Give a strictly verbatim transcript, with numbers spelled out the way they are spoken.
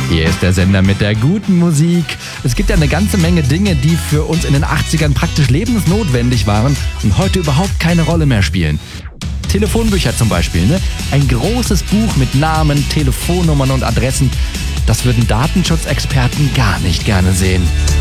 Hier ist der Sender mit der guten Musik. Es gibt ja eine ganze Menge Dinge, die für uns in den achtzigern praktisch lebensnotwendig waren und heute überhaupt keine Rolle mehr spielen. Telefonbücher zum Beispiel, ne? Ein großes Buch mit Namen, Telefonnummern und Adressen. Das würden Datenschutzexperten gar nicht gerne sehen.